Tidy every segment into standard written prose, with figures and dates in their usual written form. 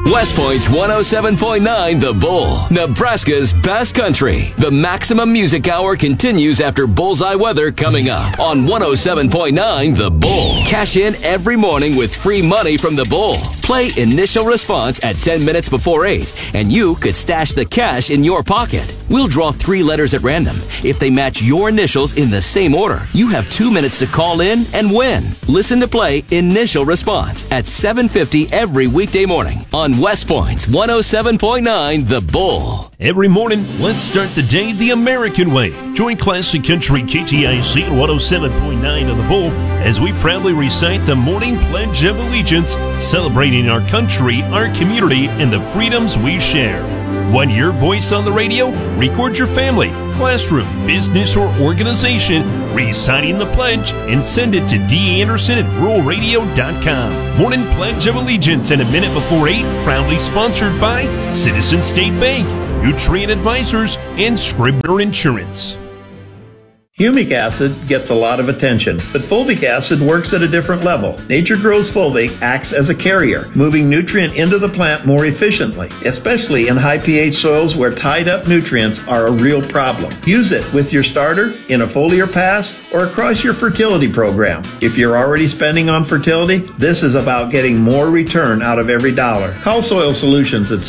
West Point's 107.9 The Bull, Nebraska's best country. The Maximum Music Hour continues after Bullseye Weather coming up on 107.9 The Bull. Cash in every morning with free money from The Bull. Play Initial Response at 10 minutes before 8, and you could stash the cash in your pocket. We'll draw 3 letters at random. If they match your initials in the same order, you have 2 minutes to call in and win. Listen to Play Initial Response at 7:50 every weekday morning on West Point's 107.9 The Bull. Every morning, let's start the day the American way. Join Classic Country KTIC at 107.9 of The Bull as we proudly recite the morning Pledge of Allegiance, celebrating our country, our community, and the freedoms we share. Want your voice on the radio? Record your family, classroom, business, or organization reciting the pledge and send it to D. Anderson at ruralradio.com. Morning Pledge of Allegiance and a minute before 8, proudly sponsored by Citizen State Bank, Nutrient Advisors, and Scribner Insurance. Humic acid gets a lot of attention, but fulvic acid works at a different level. Nature Grows Fulvic acts as a carrier, moving nutrient into the plant more efficiently, especially in high pH soils where tied up nutrients are a real problem. Use it with your starter, in a foliar pass, or across your fertility program. If you're already spending on fertility, this is about getting more return out of every dollar. Call Soil Solutions at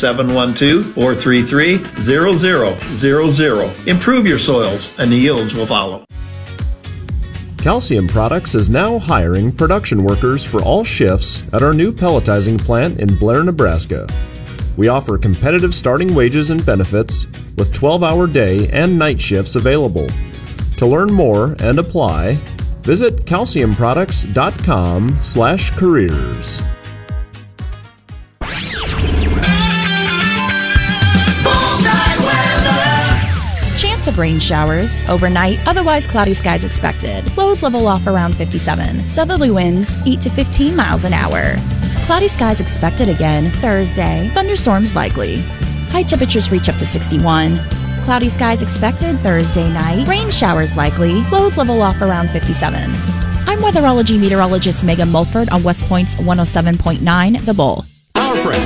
712-433-0000. Improve your soils and the yields will follow. Calcium Products is now hiring production workers for all shifts at our new pelletizing plant in Blair, Nebraska. We offer competitive starting wages and benefits with 12-hour day and night shifts available. To learn more and apply, visit calciumproducts.com/careers. Of rain showers overnight, otherwise cloudy skies expected. Lows level off around 57. Southerly winds 8 to 15 miles an hour. Cloudy skies expected again Thursday. Thunderstorms likely. High temperatures reach up to 61. Cloudy skies expected Thursday night. Rain showers likely. Lows level off around 57. I'm weatherology meteorologist Megan Mulford on West Point's 107.9 The Bull.